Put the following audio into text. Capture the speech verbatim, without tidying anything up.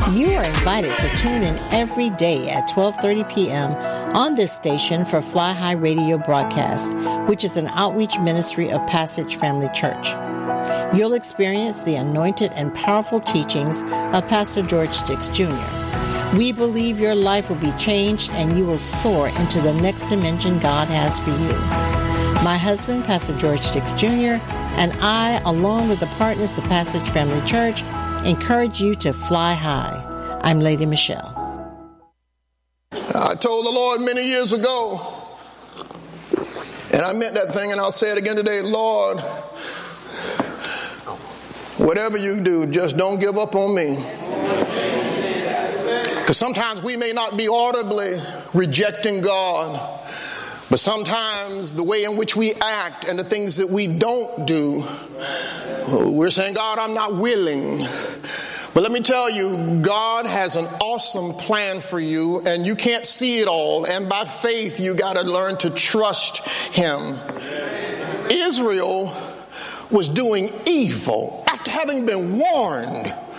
You are invited to tune in every day at twelve thirty p.m. on this station for Fly High Radio broadcast, which is an outreach ministry of Passage Family Church. You'll experience the anointed and powerful teachings of Pastor George Dix Junior We believe your life will be changed and you will soar into the next dimension God has for you. My husband, Pastor George Dix Junior, and I, along with the partners of Passage Family Church, encourage you to fly high. I'm Lady Michelle. I told the Lord many years ago, and I meant that thing, and I'll say it again today, Lord, whatever you do, just don't give up on me. Because sometimes we may not be audibly rejecting God, but sometimes the way in which we act and the things that we don't do, we're saying, God, I'm not willing. But let me tell you, God has an awesome plan for you, and you can't see it all. And by faith, you got to learn to trust Him. Israel was doing evil after having been warned.